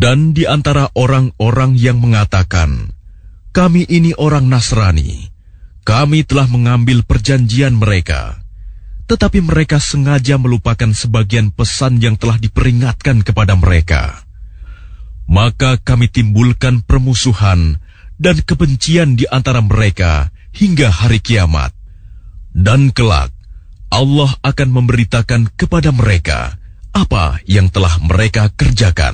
Dan di antara orang-orang yang mengatakan, "Kami ini orang Nasrani, kami telah mengambil perjanjian mereka," tetapi mereka sengaja melupakan sebagian pesan yang telah diperingatkan kepada mereka. Maka kami timbulkan permusuhan dan kebencian di antara mereka hingga hari kiamat. Dan kelak, Allah akan memberitakan kepada mereka apa yang telah mereka kerjakan.